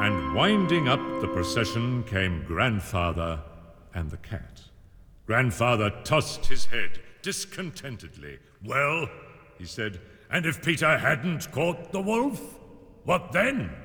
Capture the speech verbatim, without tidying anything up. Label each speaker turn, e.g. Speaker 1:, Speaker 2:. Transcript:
Speaker 1: And winding up the procession came Grandfather and the cat. Grandfather tossed his head discontentedly. "Well," he said, "and if Peter hadn't caught the wolf, what then?"